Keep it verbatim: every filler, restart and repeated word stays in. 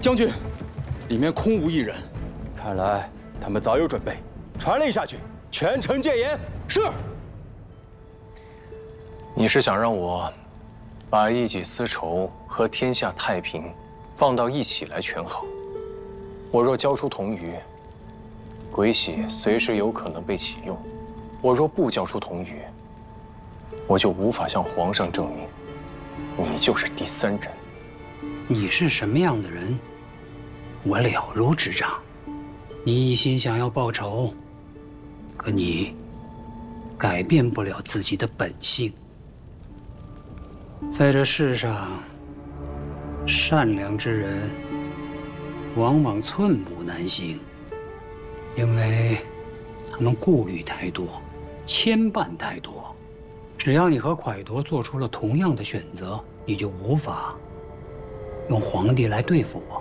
将军，里面空无一人，看来他们早有准备。传令下去，全城戒严。是。 你是想让我把一己私仇和天下太平放到一起来权衡？我若交出童鱼，鬼玺随时有可能被启用；我若不交出童鱼，我就无法向皇上证明你就是第三人。 你是什么样的人，我了如指掌。你一心想要报仇，可你改变不了自己的本性。在这世上，善良之人往往寸步难行，因为他们顾虑太多，牵绊太多。只要你和蒯夺做出了同样的选择，你就无法用皇帝来对付我。